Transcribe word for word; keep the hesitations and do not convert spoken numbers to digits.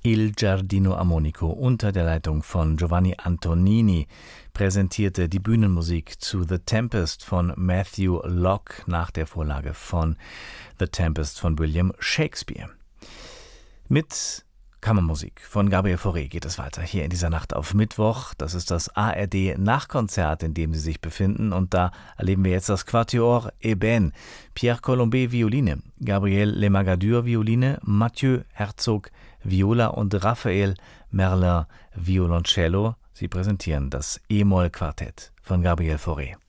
Il Giardino Armonico unter der Leitung von Giovanni Antonini präsentierte die Bühnenmusik zu The Tempest von Matthew Locke nach der Vorlage von The Tempest von William Shakespeare. Mit Kammermusik von Gabriel Fauré geht es weiter hier in dieser Nacht auf Mittwoch. Das ist das A R D-Nachkonzert, in dem Sie sich befinden. Und da erleben wir jetzt das Quatuor Eben. Pierre Colombet, Violine, Gabriel Lemagadur, Violine, Mathieu Herzog, Viola und Raphael Merlin, Violoncello. Sie präsentieren das E-Moll-Quartett von Gabriel Fauré.